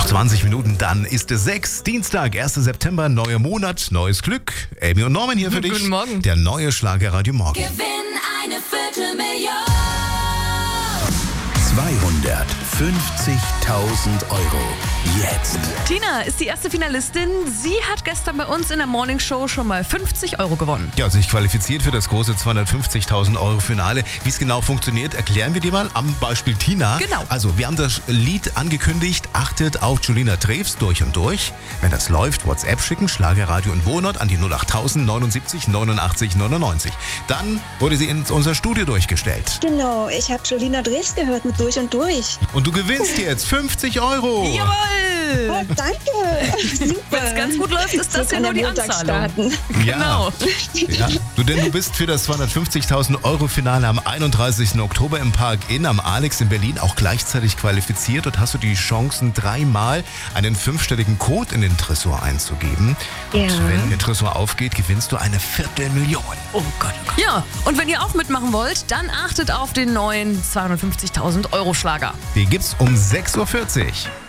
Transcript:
Noch 20 Minuten, dann ist es 6. Dienstag, 1. September, neuer Monat, neues Glück. Amy und Norman hier für dich. Guten Morgen. Der neue Schlagerradio Morgen. Gewinn eine Viertelmillion. 250.000 Euro. Jetzt. Tina ist die erste Finalistin. Sie hat gestern bei uns in der Morning Show schon mal 50 Euro gewonnen. Ja, sich qualifiziert für das große 250.000 Euro Finale. Wie es genau funktioniert, erklären wir dir mal am Beispiel Tina. Genau. Also, wir haben das Lied angekündigt. Achtet auf Julina Treves durch und durch. Wenn das läuft, WhatsApp schicken, Schlagerradio und Wohnort an die 08000 79 89 99. Dann wurde sie in unser Studio durchgestellt. Genau, ich habe Julina Treves gehört mit Durch und Durch. Und du gewinnst jetzt 50 Euro. Jawohl! Oh, danke. Super. Wenn es ganz gut läuft, ist das So ja nur kann die der Montag Anzahlung. starten. Genau. Ja. Denn du bist für das 250.000 Euro Finale am 31. Oktober im Park Inn am Alex in Berlin auch gleichzeitig qualifiziert. Dort hast du die Chancen, 3-mal einen 5-stelligen Code in den Tresor einzugeben. Ja. Und wenn der Tresor aufgeht, gewinnst du eine Viertelmillion. Oh Gott, oh Gott. Ja, und wenn ihr auch mitmachen wollt, dann achtet auf den neuen 250.000 Euro Schlager. Die gibt's um 6.40 Uhr.